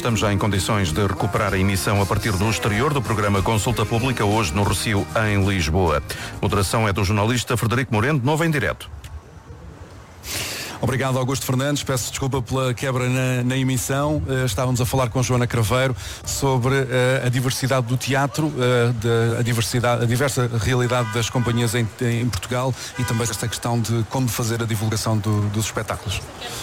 estamos já em condições de recuperar a emissão a partir do exterior do programa Consulta Pública, hoje no Rossio, em Lisboa. Moderação é do jornalista Frederico Moreno, de novo em direto. Obrigado, Augusto Fernandes. Peço desculpa pela quebra na emissão. Estávamos a falar com Joana Craveiro sobre a diversidade do teatro, a diversa realidade das companhias em Portugal e também esta questão de como fazer a divulgação dos espetáculos.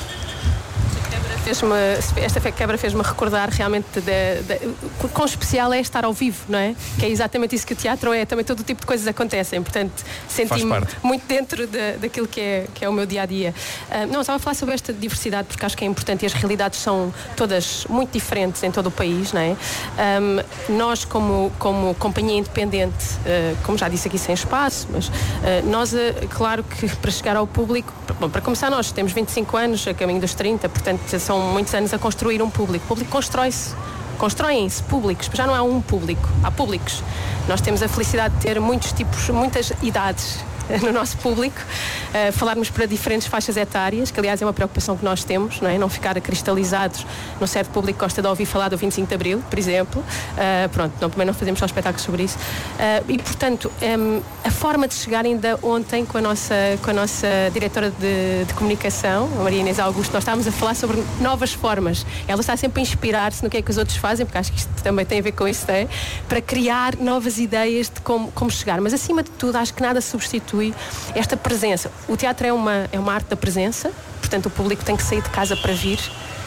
Esta quebra fez-me recordar realmente quão especial é estar ao vivo, não é? Que é exatamente isso que o teatro é, também todo o tipo de coisas acontecem, portanto senti-me muito dentro daquilo que é o meu dia-a-dia. Não, estava a falar sobre esta diversidade porque acho que é importante e as realidades são todas muito diferentes em todo o país, não é? Nós como companhia independente, como já disse aqui, sem espaço, mas nós, claro que para chegar ao público, bom, para começar nós temos 25 anos, a caminho dos 30, portanto são muitos anos a construir um público. O público constroem-se públicos, já não há um público, há públicos. Nós temos a felicidade de ter muitos tipos, muitas idades no nosso público, falarmos para diferentes faixas etárias, que aliás é uma preocupação que nós temos, não é? Não ficar cristalizados num certo público que gosta de ouvir falar do 25 de Abril, por exemplo. Também não fazemos só espetáculos sobre isso. E portanto, a forma de chegar ainda ontem com a nossa diretora de comunicação, a Maria Inês Augusto, nós estávamos a falar sobre novas formas. Ela está sempre a inspirar-se no que é que os outros fazem, porque acho que isto também tem a ver com isso, não é? Para criar novas ideias de como chegar. Mas acima de tudo, acho que nada substitui esta presença. O teatro é uma arte da presença, portanto o público tem que sair de casa para vir,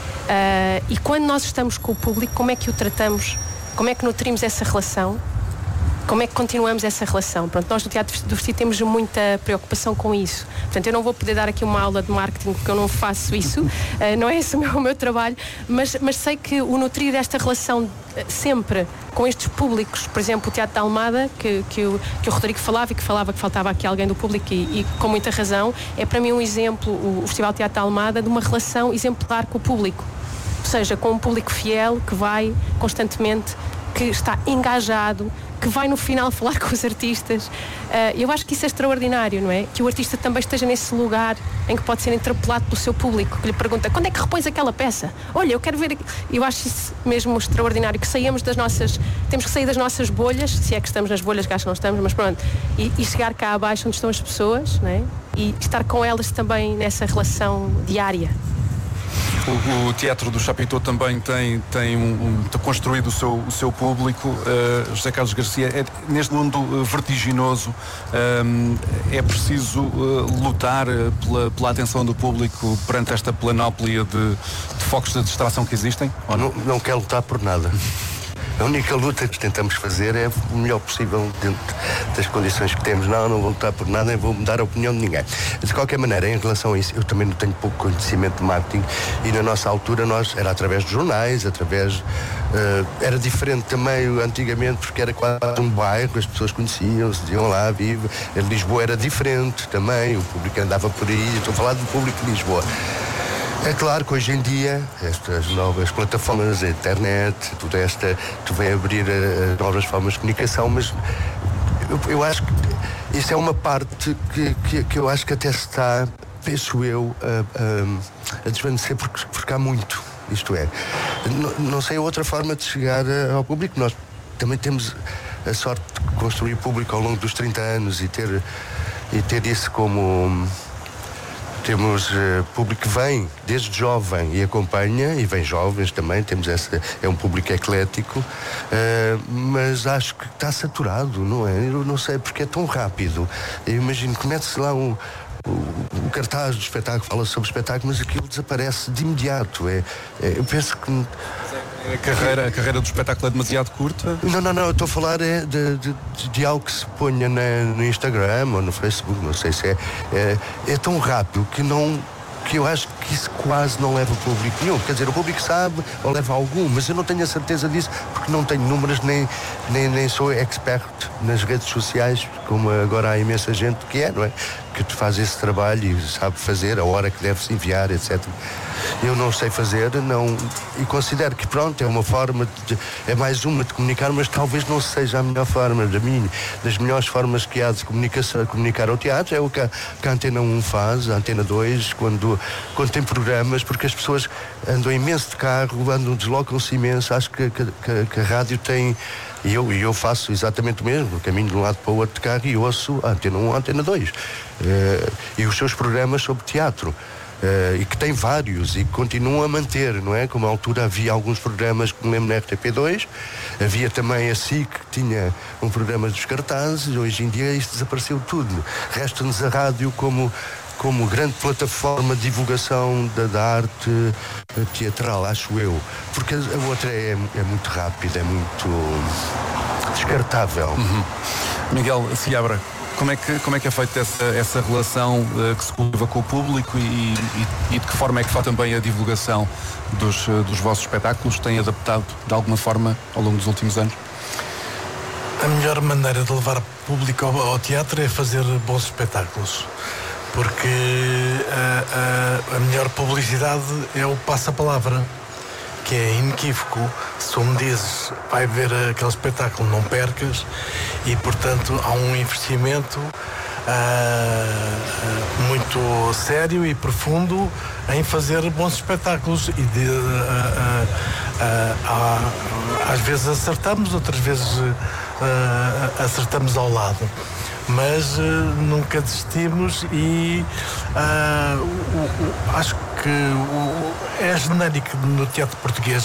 e quando nós estamos com o público, como é que o tratamos, como é que nutrimos essa relação, como é que continuamos essa relação? Pronto, nós no Teatro do Vestido temos muita preocupação com isso. Portanto, eu não vou poder dar aqui uma aula de marketing porque eu não faço isso, não é esse o meu trabalho, mas sei que o nutrir esta relação sempre com estes públicos, por exemplo, o Teatro da Almada, que o Rodrigo falava que faltava aqui alguém do público e com muita razão, é para mim um exemplo, o Festival Teatro da Almada, de uma relação exemplar com o público. Ou seja, com um público fiel que vai constantemente, que está engajado, que vai no final falar com os artistas. Eu acho que isso é extraordinário, não é? Que o artista também esteja nesse lugar em que pode ser interpelado pelo seu público, que lhe pergunta: quando é que repões aquela peça? Olha, eu quero ver. Eu acho isso mesmo extraordinário, que saímos temos que sair das nossas bolhas, se é que estamos nas bolhas, que acho que não estamos, mas pronto, e chegar cá abaixo onde estão as pessoas, não é? E estar com elas também nessa relação diária. O Teatro do Chapitão também tem construído o seu público. José Carlos Garcia, neste mundo vertiginoso, é preciso lutar pela atenção do público perante esta planóplia de focos de distração que existem? Ou não quero lutar por nada. A única luta que tentamos fazer é o melhor possível dentro das condições que temos. Não vou lutar por nada, nem vou mudar a opinião de ninguém. De qualquer maneira, em relação a isso, eu também não tenho pouco conhecimento de marketing e na nossa altura era através de jornais, era diferente também antigamente porque era quase um bairro, as pessoas conheciam-se, diziam lá, vive. Lisboa era diferente também, o público andava por aí, estou a falar do público de Lisboa. É claro que hoje em dia, estas novas plataformas, a internet, tu vem abrir novas formas de comunicação, mas eu acho que isso é uma parte que eu acho que até se está, penso eu, a desvanecer porque há muito, isto é. Não sei outra forma de chegar ao público. Nós também temos a sorte de construir público ao longo dos 30 anos e ter isso como... Temos público que vem desde jovem e acompanha, e vem jovens também, é um público eclético, mas acho que está saturado, não é? Eu não sei porque é tão rápido. Eu imagino que mete-se lá o cartaz do espetáculo, fala sobre o espetáculo, mas aquilo desaparece de imediato. Eu penso que... A carreira do espetáculo é demasiado curta? Não, eu estou a falar de algo que se ponha no Instagram ou no Facebook, não sei se é tão rápido que eu acho que isso quase não leva público nenhum. Quer dizer, o público sabe ou leva algum, mas eu não tenho a certeza disso porque não tenho números nem sou expert nas redes sociais, como agora há imensa gente que não é? que faz esse trabalho e sabe fazer a hora que deve-se enviar, etc. Eu não sei fazer, não, e considero que pronto, é uma forma, é mais uma de comunicar, mas talvez não seja a melhor forma, das melhores formas que há de comunicar ao teatro, é o que a Antena 1 faz, a Antena 2, quando tem programas, porque as pessoas andam imenso de carro, deslocam-se imenso, acho que a rádio tem, e eu faço exatamente o mesmo, caminho de um lado para o outro de carro e ouço a Antena 1, a Antena 2, e os seus programas sobre teatro. E que tem vários e que continuam a manter, não é? Como à altura havia alguns programas que me lembro na RTP2, havia também a SIC que tinha um programa dos cartazes, hoje em dia isso desapareceu tudo. Resta-nos a rádio como grande plataforma de divulgação da arte teatral, acho eu, porque a outra é muito rápida, é muito descartável. Uhum. Miguel Seabra, como é que é feita essa relação que se cultiva com o público e de que forma é que faz também a divulgação dos vossos espetáculos? Tem adaptado de alguma forma ao longo dos últimos anos? A melhor maneira de levar o público ao teatro é fazer bons espetáculos, porque a melhor publicidade é o passa-palavra, que é inequívoco. Se tu me dizes, vai ver aquele espetáculo, não percas, e portanto há um investimento muito sério e profundo em fazer bons espetáculos e às vezes acertamos, outras vezes acertamos ao lado, mas nunca desistimos e acho que é genérico no teatro português,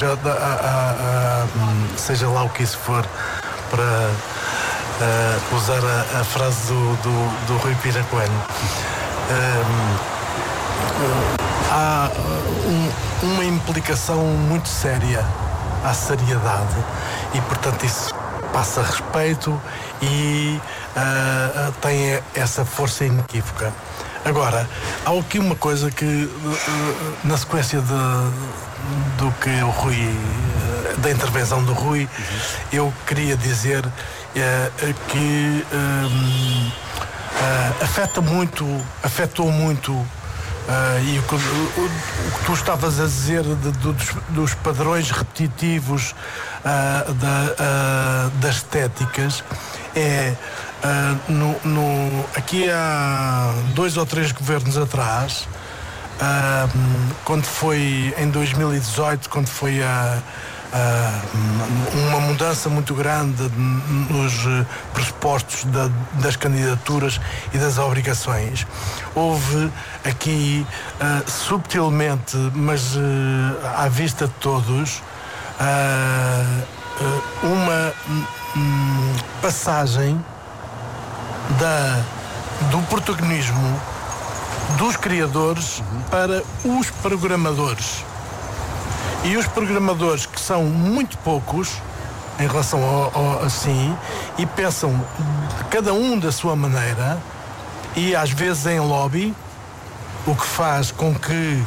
seja lá o que isso for, para usar a frase do Rui Pina Coelho. Há uma implicação muito séria à seriedade e, portanto, isso passa respeito e tem essa força inequívoca. Agora, há aqui uma coisa que, na sequência do que o Rui, da intervenção do Rui, eu queria dizer que afetou muito e o que tu estavas a dizer dos padrões repetitivos das estéticas aqui há 2 ou 3 governos atrás, quando foi em 2018, quando foi uma mudança muito grande nos pressupostos das candidaturas e das obrigações, houve aqui subtilmente, mas à vista de todos, uma passagem do protagonismo dos criadores para os programadores. E os programadores, que são muito poucos em relação assim, e pensam cada um da sua maneira, e às vezes em lobby, o que faz com que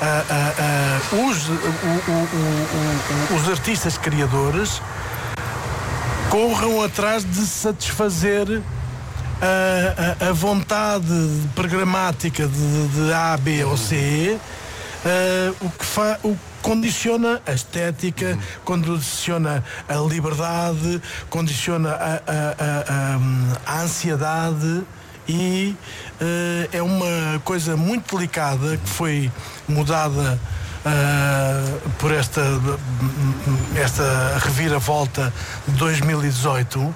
os artistas criadores corram atrás de satisfazer a vontade programática de A, B ou C, o que condiciona a estética, condiciona a liberdade, condiciona a ansiedade e é uma coisa muito delicada que foi mudada por esta reviravolta de 2018,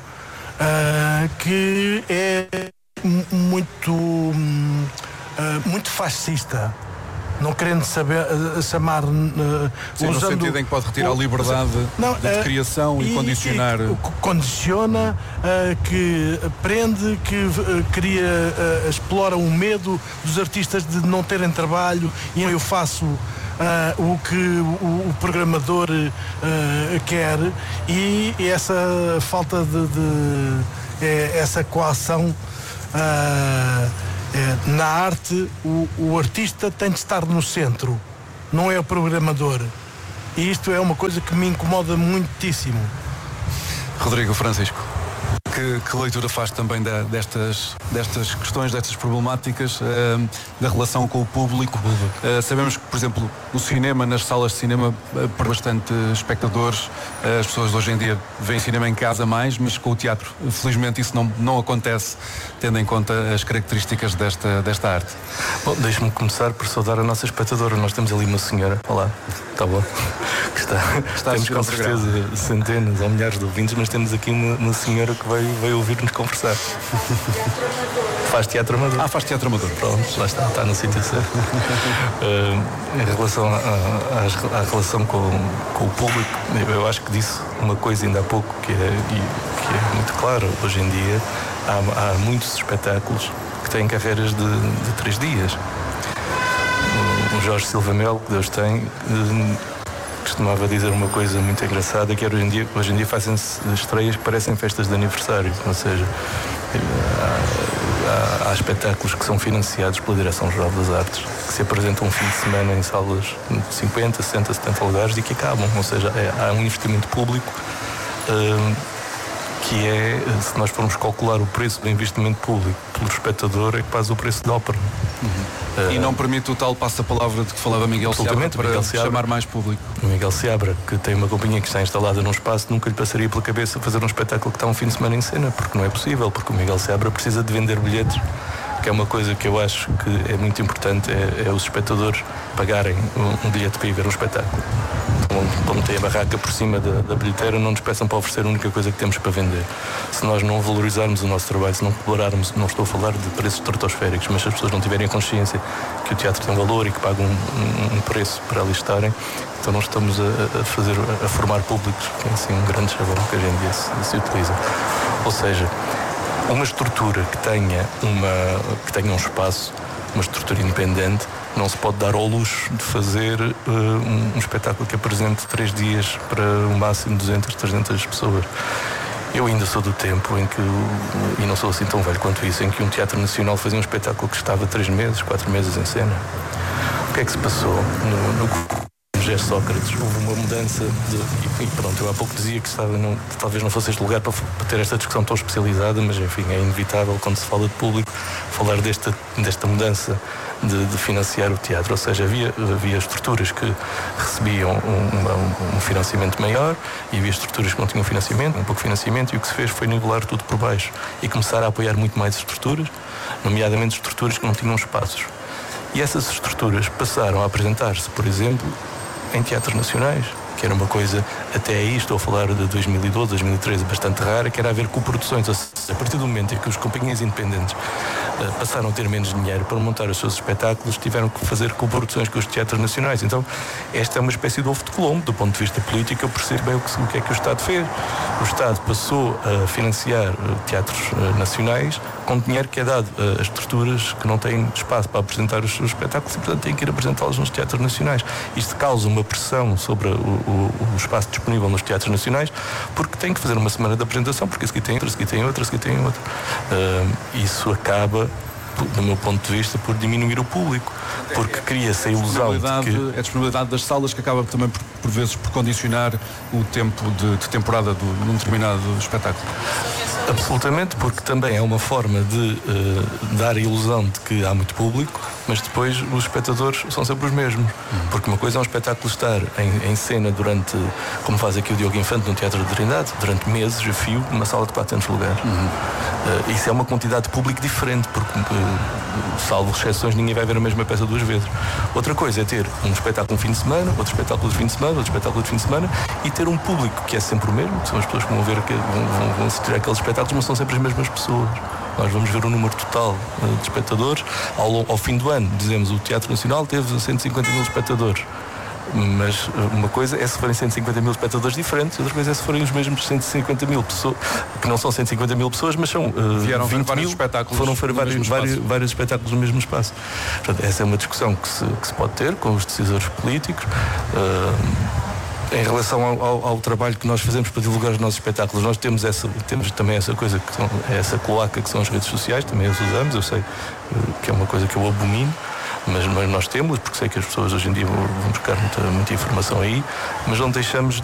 que é muito fascista. Não querendo chamar... Sim, no sentido em que pode retirar a liberdade de criação e condicionar... Condiciona, que prende, que explora o medo dos artistas de não terem trabalho, e eu faço o que o programador quer, e essa falta essa coação... na arte, o artista tem de estar no centro, não é o programador. E isto é uma coisa que me incomoda muitíssimo. Rodrigo Francisco. Que leitura faz também destas questões, destas problemáticas, da relação com o público? Sabemos que, por exemplo, o cinema, nas salas de cinema, para bastante espectadores, as pessoas hoje em dia veem cinema em casa mais, mas com o teatro, felizmente, isso não acontece, tendo em conta as características desta arte. Bom, deixe-me começar por saudar a nossa espectadora. Nós temos ali uma senhora, olá, está bom? Temos com certeza centenas ou milhares de ouvintes, mas temos aqui uma senhora que veio ouvir-nos conversar. Faz teatro amador. Faz teatro amador. Pronto, lá está no sítio certo. Em relação à relação com o público, eu acho que disse uma coisa ainda há pouco que é muito claro. Hoje em dia há muitos espetáculos que têm carreiras de 3 dias. O Jorge Silva Melo, que Deus tem, costumava dizer uma coisa muito engraçada, que era hoje em dia fazem-se estreias que parecem festas de aniversário, ou seja, há espetáculos que são financiados pela Direção-Geral das Artes, que se apresentam um fim de semana em salas de 50, 60, 70 lugares e que acabam, ou seja, há um investimento público que é, se nós formos calcular o preço do investimento público pelo espectador, é quase o preço da ópera. E não permite o tal passa-palavra de que falava Miguel Seabra para chamar mais público. O Miguel Seabra, que tem uma companhia que está instalada num espaço, nunca lhe passaria pela cabeça fazer um espetáculo que está um fim de semana em cena, porque não é possível, porque o Miguel Seabra precisa de vender bilhetes, que é uma coisa que eu acho que é muito importante, é os espectadores pagarem um bilhete para ir ver um espetáculo. Como tem a barraca por cima da bilheteira, não nos peçam para oferecer a única coisa que temos para vender. Se nós não valorizarmos o nosso trabalho, se não explorarmos, não estou a falar de preços estratosféricos, mas se as pessoas não tiverem a consciência que o teatro tem valor e que pagam um preço para ali estarem, então não estamos a formar públicos, que é assim um grande chavão que hoje em dia se utiliza. Ou seja, uma estrutura que tenha um espaço, uma estrutura independente, não se pode dar ao luxo de fazer um espetáculo que apresente 3 dias para um máximo de 200, 300 pessoas. Eu ainda sou do tempo em que, e não sou assim tão velho quanto isso, em que um teatro nacional fazia um espetáculo que estava 3 meses, 4 meses em cena. O que é que se passou no Gesto Sócrates? Houve uma mudança e pronto, eu há pouco dizia que talvez não fosse este lugar para ter esta discussão tão especializada, mas enfim, é inevitável quando se fala de público falar desta mudança de financiar o teatro, ou seja, havia estruturas que recebiam um financiamento maior e havia estruturas que não tinham financiamento, um pouco financiamento, e o que se fez foi nivelar tudo por baixo e começar a apoiar muito mais estruturas, nomeadamente estruturas que não tinham espaços. E essas estruturas passaram a apresentar-se, por exemplo, em teatros nacionais, que era uma coisa, até aí estou a falar de 2012, 2013, bastante rara, que era haver coproduções. Ou seja, a partir do momento em que os companhias independentes passaram a ter menos dinheiro para montar os seus espetáculos, tiveram que fazer coproduções com os teatros nacionais. Então, esta é uma espécie de ovo de Colombo, do ponto de vista político. Eu percebo bem o que é que o Estado fez. O Estado passou a financiar teatros nacionais com dinheiro que é dado a estruturas que não têm espaço para apresentar os seus espetáculos e, portanto, têm que ir apresentá-los nos teatros nacionais. Isto causa uma pressão sobre o espaço disponível nos teatros nacionais, porque tem que fazer uma semana de apresentação, porque esse aqui tem outra, esse aqui tem outra, esse aqui tem outra. Isso acaba, do meu ponto de vista, por diminuir o público, porque cria-se a ilusão de que... É a disponibilidade das salas que acaba também, por vezes, por condicionar o tempo de temporada de um determinado espetáculo. Absolutamente, porque também é uma forma de dar a ilusão de que há muito público, mas depois os espectadores são sempre os mesmos. Porque uma coisa é um espetáculo estar em cena durante, como faz aqui o Diogo Infante no Teatro de Trindade, durante meses a fio, numa sala de 400 lugares. Isso é uma quantidade de público diferente, porque, salvo exceções, ninguém vai ver a mesma peça 2 vezes. Outra coisa é ter um espetáculo de fim de semana, outro espetáculo de fim de semana, outro espetáculo de fim de semana, e ter um público que é sempre o mesmo, que são as pessoas que vão ver, vão assistir àqueles espetáculos, mas são sempre as mesmas pessoas. Nós vamos ver o número total de espectadores. Ao fim do ano, dizemos, o Teatro Nacional teve 150 mil espectadores. Mas uma coisa é se forem 150 mil espectadores diferentes, outra coisa é se forem os mesmos 150 mil pessoas, que não são 150 mil pessoas, mas são 20 mil espetáculos. Foram ver vários espetáculos no mesmo espaço. Portanto, essa é uma discussão que se pode ter com os decisores políticos. Em relação ao trabalho que nós fazemos para divulgar os nossos espetáculos, nós temos também essa coisa, essa cloaca que são as redes sociais, também as usamos. Eu sei que é uma coisa que eu abomino, mas nós temos, porque sei que as pessoas hoje em dia vão buscar muita informação aí, mas não deixamos